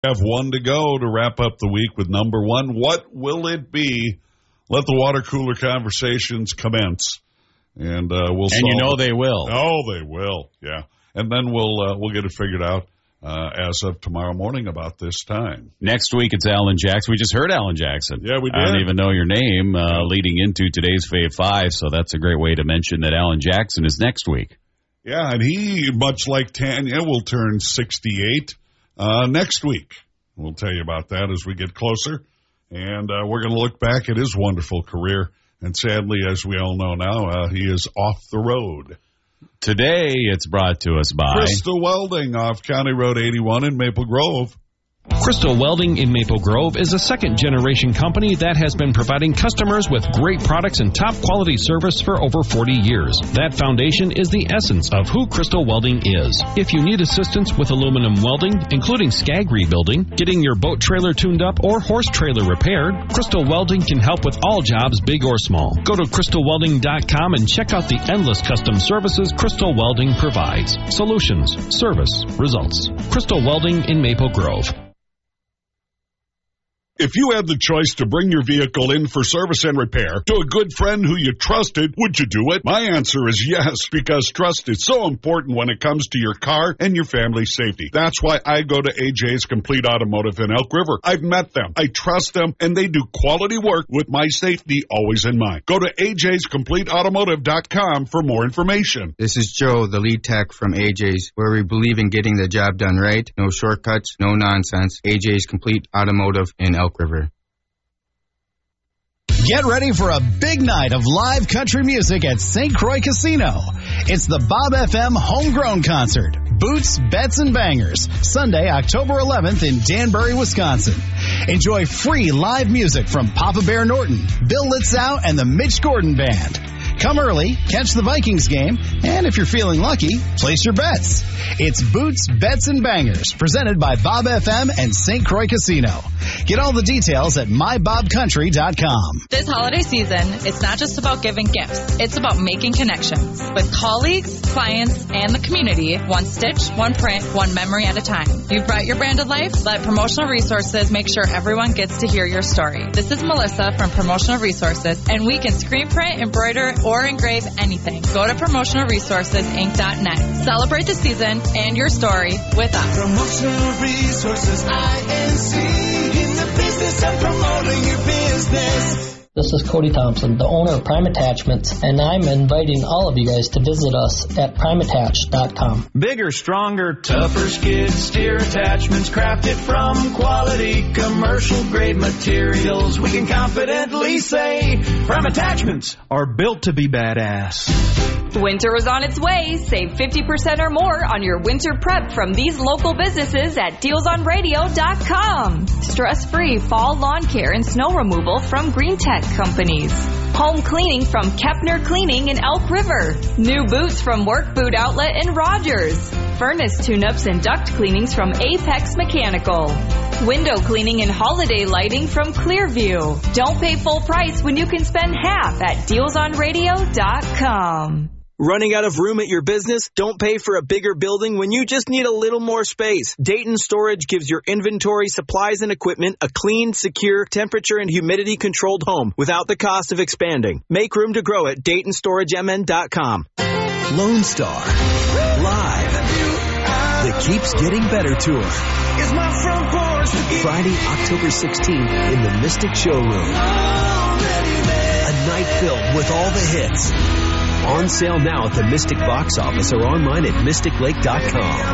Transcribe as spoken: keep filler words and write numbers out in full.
Have one to go to wrap up the week with number one. What will it be? Let the water cooler conversations commence, and uh, we'll. And you know they will. Oh, they will. Yeah, and then we'll uh, we'll get it figured out uh, as of tomorrow morning about this time. Next week it's Alan Jackson. We just heard Alan Jackson. Yeah, we did. I don't even know your name uh, leading into today's Fave Five, so that's a great way to mention that Alan Jackson is next week. Yeah, and he, much like Tanya, will turn sixty-eight uh, next week. We'll tell you about that as we get closer. And uh, we're going to look back at his wonderful career. And sadly, as we all know now, uh, he is off the road. Today, it's brought to us by Crystal Welding off County Road eighty-one in Maple Grove. Crystal Welding in Maple Grove is a second-generation company that has been providing customers with great products and top-quality service for over forty years. That foundation is the essence of who Crystal Welding is. If you need assistance with aluminum welding, including scag rebuilding, getting your boat trailer tuned up, or horse trailer repaired, Crystal Welding can help with all jobs, big or small. Go to crystal welding dot com and check out the endless custom services Crystal Welding provides. Solutions, service, results. Crystal Welding in Maple Grove. If you had the choice to bring your vehicle in for service and repair to a good friend who you trusted, would you do it? My answer is yes, because trust is so important when it comes to your car and your family's safety. That's why I go to A J's Complete Automotive in Elk River. I've met them, I trust them, and they do quality work with my safety always in mind. Go to A J's complete automotive dot com for more information. This is Joe, the lead tech from A J's, where we believe in getting the job done right. No shortcuts, no nonsense. A J's Complete Automotive in Elk River. Get ready for a big night of live country music at Saint Croix Casino. It's the Bob F M Homegrown Concert. Boots, Bets, and Bangers. Sunday, October eleventh in Danbury, Wisconsin. Enjoy free live music from Papa Bear Norton, Bill Litzow, and the Mitch Gordon Band. Come early, catch the Vikings game, and if you're feeling lucky, place your bets. It's Boots, Bets, and Bangers, presented by Bob F M and Saint Croix Casino. Get all the details at my bob country dot com. This holiday season, it's not just about giving gifts. It's about making connections with colleagues, clients, and the community, one stitch, one print, one memory at a time. You've brought your brand to life? Let Promotional Resources make sure everyone gets to hear your story. This is Melissa from Promotional Resources, and we can screen print, embroider, or engrave anything. Go to promotional resources inc dot net. Celebrate the season and your story with us. Promotional Resources I N C, in the business of promoting your business. This is Cody Thompson, the owner of Prime Attachments, and I'm inviting all of you guys to visit us at prime attach dot com. Bigger, stronger, tougher skid steer attachments crafted from quality commercial-grade materials. We can confidently say Prime Attachments are built to be badass. Winter is on its way. Save fifty percent or more on your winter prep from these local businesses at deals on radio dot com. Stress-free fall lawn care and snow removal from Green Tech Companies. Home cleaning from Kepner Cleaning in Elk River. New boots from Work Boot Outlet in Rogers. Furnace tune-ups and duct cleanings from Apex Mechanical. Window cleaning and holiday lighting from Clearview. Don't pay full price when you can spend half at deals on radio dot com. Running out of room at your business? Don't pay for a bigger building when you just need a little more space. Dayton Storage gives your inventory, supplies, and equipment a clean, secure, temperature and humidity controlled home without the cost of expanding. Make room to grow at dayton storage m n dot com. Lone Star Live. The Keeps Getting Better Tour. Is my front porch Friday, October sixteenth in the Mystic Showroom. A night filled with all the hits. On sale now at the Mystic box office or online at mystic lake dot com.